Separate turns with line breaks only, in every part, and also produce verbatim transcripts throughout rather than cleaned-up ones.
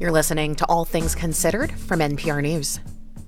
You're listening to All Things Considered from N P R News.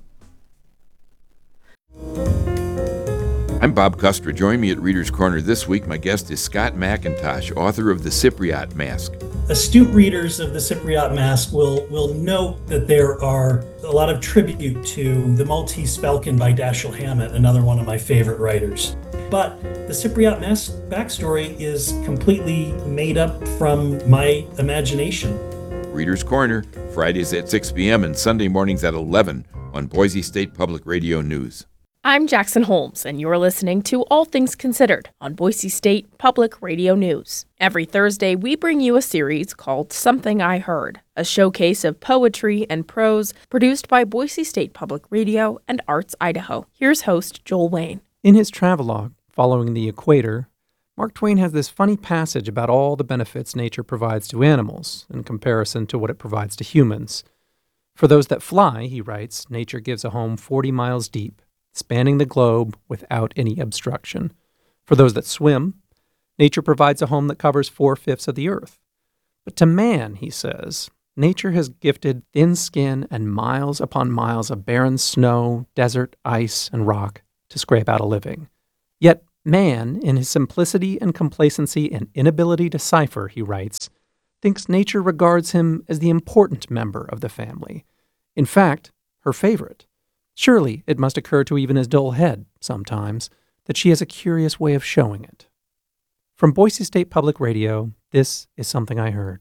I'm Bob Custer. Join me at Reader's Corner this week. My guest is Scott McIntosh, author of The Cypriot Mask.
Astute readers of The Cypriot Mask will, will note that there are a lot of tribute to The Maltese Falcon by Dashiell Hammett, another one of my favorite writers. But the Cypriot Mask backstory is completely made up from my imagination.
Reader's Corner, Fridays at six p.m. and Sunday mornings at eleven on Boise State Public Radio News.
I'm Jackson Holmes, and you're listening to All Things Considered on Boise State Public Radio News. Every Thursday, we bring you a series called Something I Heard, a showcase of poetry and prose produced by Boise State Public Radio and Arts Idaho. Here's host Joel Wayne.
In his travelogue, Following the Equator, Mark Twain has this funny passage about all the benefits nature provides to animals in comparison to what it provides to humans. For those that fly, he writes, nature gives a home forty miles deep, spanning the globe without any obstruction. For those that swim, nature provides a home that covers four-fifths of the earth. But to man, he says, nature has gifted thin skin and miles upon miles of barren snow, desert, ice, and rock to scrape out a living. Yet man, in his simplicity and complacency and inability to cipher, he writes, thinks nature regards him as the important member of the family. In fact, her favorite. Surely it must occur to even his dull head, sometimes, that she has a curious way of showing it. From Boise State Public Radio, this is Something I Heard.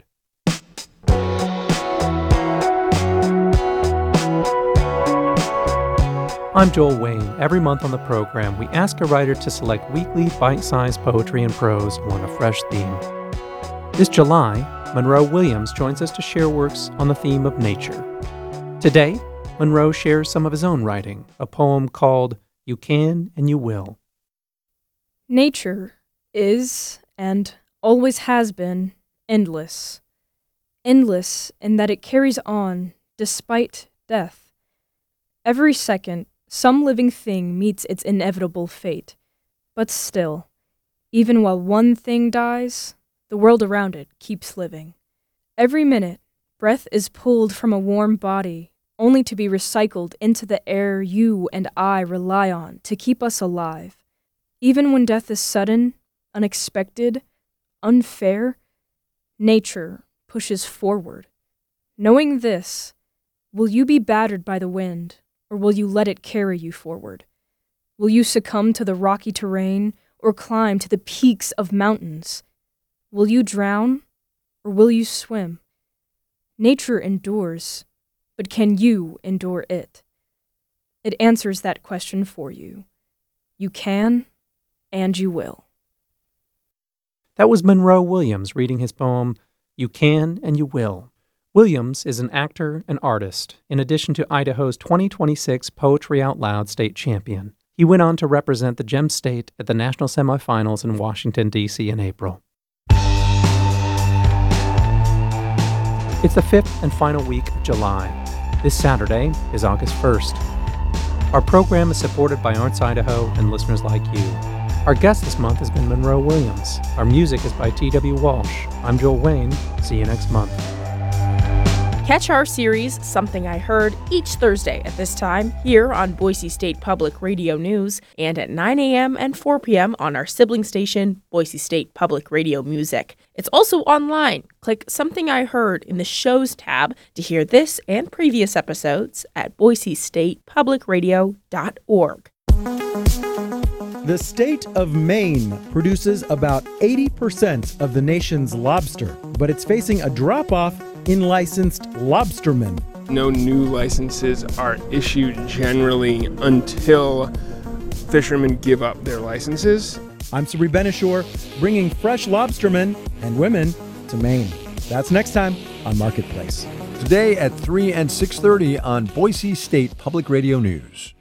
I'm Joel Wayne. Every month on the program, we ask a writer to select weekly bite-sized poetry and prose along a fresh theme. This July, Monroe Williams joins us to share works on the theme of nature. Today, Monroe shares some of his own writing, a poem called You Can and You Will.
Nature is, and always has been, endless. Endless in that it carries on despite death. Every second, some living thing meets its inevitable fate. But still, even while one thing dies, the world around it keeps living. Every minute, breath is pulled from a warm body, only to be recycled into the air you and I rely on to keep us alive. Even when death is sudden, unexpected, unfair, nature pushes forward. Knowing this, will you be battered by the wind, or will you let it carry you forward? Will you succumb to the rocky terrain, or climb to the peaks of mountains? Will you drown, or will you swim? Nature endures, but can you endure it? It answers that question for you. You can, and you will.
That was Monroe Williams reading his poem, You Can and You Will. Williams is an actor and artist, in addition to Idaho's twenty twenty-six Poetry Out Loud state champion. He went on to represent the Gem State at the national semifinals in Washington, D C in April. It's the fifth and final week of July. This Saturday is August first. Our program is supported by Arts Idaho and listeners like you. Our guest this month has been Monroe Williams. Our music is by T W Walsh. I'm Joel Wayne. See you next month.
Catch our series, Something I Heard, each Thursday at this time here on Boise State Public Radio News and at nine a.m. and four p.m. on our sibling station, Boise State Public Radio Music. It's also online. Click Something I Heard in the Shows tab to hear this and previous episodes at boise state public radio dot org.
The state of Maine produces about eighty percent of the nation's lobster, but it's facing a drop-off in licensed lobstermen.
No new licenses are issued generally until fishermen give up their licenses.
I'm Sabri Benishore, bringing fresh lobstermen and women to Maine. That's next time on Marketplace.
Today at three and six thirty on Boise State Public Radio News.